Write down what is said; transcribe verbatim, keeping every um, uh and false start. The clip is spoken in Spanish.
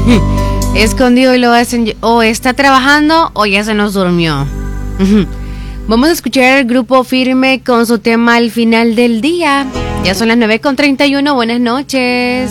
escondido y lo hacen, o está trabajando o ya se nos durmió. Vamos a escuchar el Grupo Firme con su tema Al Final del Día. Ya son las nueve con treinta y uno. Buenas noches.